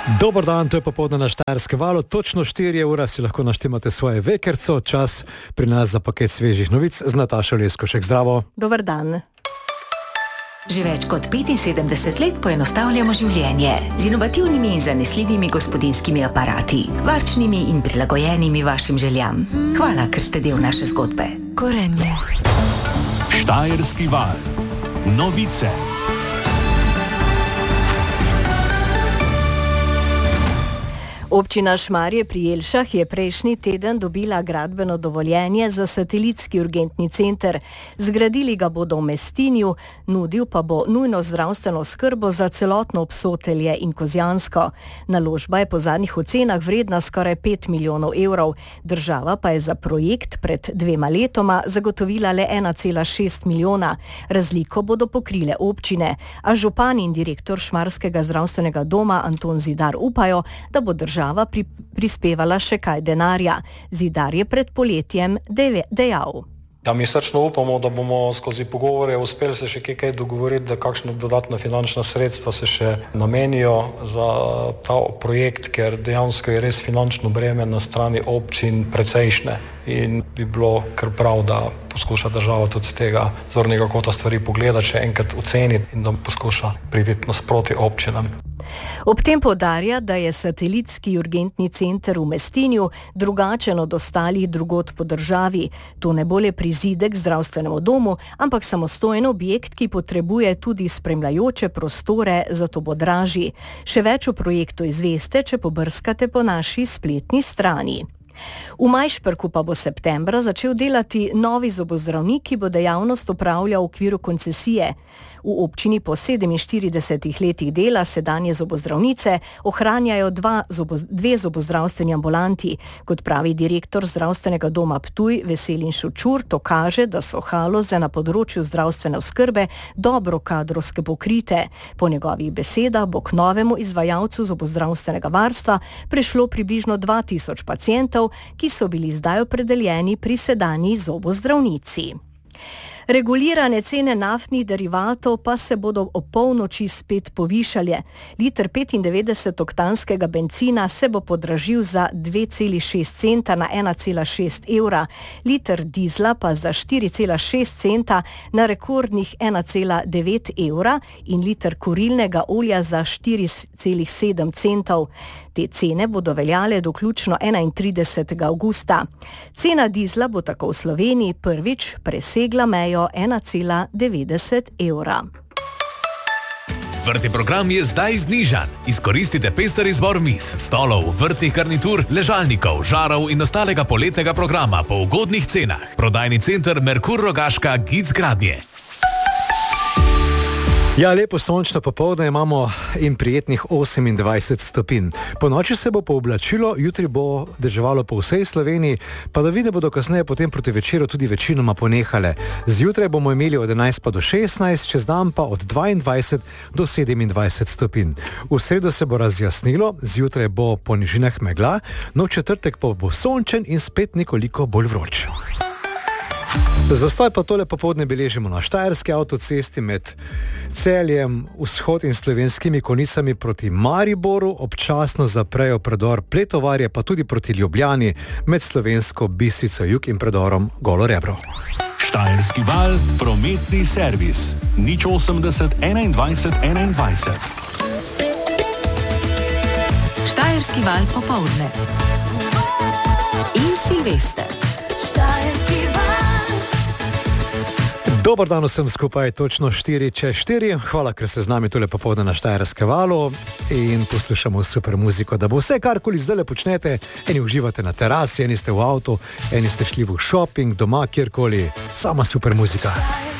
Dober dan, to je popoldne na Štajerskem valu, točno 4 ure si lahko naštemate svoje vekerco, čas pri nas za paket svežih novic z Natašo Leskošek. Zdravo. Dober dan. Že več kot 75 let poenostavljamo življenje z inovativnimi in zanesljivimi gospodinjskimi aparati, varčnimi in prilagojenimi vašim željam. Hvala, ker ste del naše zgodbe. Gorenje. Štajerski val. Novice. Občina Šmarje pri Jelšah je prejšnji teden dobila gradbeno dovoljenje za satelitski urgentni center. Zgradili ga bodo v Mestinju, nudil pa bo nujno zdravstveno oskrbo za celotno Obsotelje in Kozjansko. Naložba je po zadnjih ocenah vredna skoraj 5 milijonov evrov. Država pa je za projekt pred 2 letoma zagotovila le 1,6 milijona. Razliko bodo pokrile občine, a župan in direktor Šmarskega zdravstvenega doma Anton Zidar upajo, da bo država prispevala še kaj denarja. Zidar je pred poletjem dejal. Ja, mi srčno upamo, da bomo skozi pogovore uspeli se še kaj dogovoriti, da kakšna dodatna finančna sredstva se še namenijo za ta projekt, ker dejansko je res finančno breme na strani občin precejšnje in bi bilo kar prav, da poskuša država tudi z tega zornega kota stvari pogledati, še enkrat oceniti in da poskuša priti nasproti občinam. Ob tem poudarja, da je satelitski urgentni center v Mestinju drugačen od ostalih drugod po državi. To ne bo le prizidek zdravstvenemu domu, ampak samostojen objekt, ki potrebuje tudi spremljajoče prostore, zato bo dražji. Še več o projektu izveste, če pobrskate po naši spletni strani. V Majšperku pa bo septembra začel delati novi zobozdravnik, ki bo dejavnost opravljal v okviru koncesije. V občini po 47 letih dela sedanje zobozdravnice ohranjajo dve zobozdravstveni ambulanti. Kot pravi direktor zdravstvenega doma Ptuj Veselin Šučur, to kaže, da so Haloze na področju zdravstvene oskrbe dobro kadrovske pokrite. Po njegovih besedah bo k novemu izvajalcu zobozdravstvenega varstva prišlo približno 2000 pacientov, ki so bili zdaj opredeljeni pri sedanji zobozdravnici. Regulirane cene naftnih derivatov pa se bodo ob polnoči spet povišale. Liter 95-oktanskega bencina se bo podražil za 2,6 centa na 1,6 evra, liter dizla pa za 4,6 centa na rekordnih 1,9 evra in liter kurilnega olja za 4,7 centov. Te cene bodo veljale do vključno 31. avgusta. Cena dizla bo tako v Sloveniji prvič presegla mejo 1,90 evra. Vrtni program je zdaj znižan. Izkoristite pester izbor miz, stolov, vrtnih garnitur, ležalnikov, žarov in ostalega poletnega programa po ugodnih cenah. Prodajni center Merkur Rogaška Gic Gradnje. Ja, lepo sončno popoldne imamo in prijetnih 28 stopinj. Po noči se bo pooblačilo, jutri bo deževalo po vsej Sloveniji, padavine bodo kasneje potem proti večeru tudi večinoma ponehale. Zjutraj bomo imeli od 11 pa do 16, čez dan pa od 22 do 27 stopinj. V sredo se bo razjasnilo, zjutraj bo po nižinah megla, no v četrtek pa bo sončen in spet nekoliko bolj vroč. Zastoj pa tole popoldne beležimo na Štajerski avtocesti med Celjem, Vzhod in Slovenskimi Konjicami proti Mariboru, občasno zaprejo predor Pletovarje, pa tudi proti Ljubljani med Slovensko Bistrico jug in predorom Golo Rebro. Štajerski val, prometni servis. 080 21 21. Štajerski val popoldne. In Silvester. Dobar dan vsem skupaj, točno 4:04. Hvala, ker ste z nami tole popoldne na Štajerskem valu in poslušamo super muziko, da bo vse karkoli zdaj počnete, eni uživate na terasi, eni ste v avtu, eni ste šli v shopping, doma, kjerkoli, sama super muzika.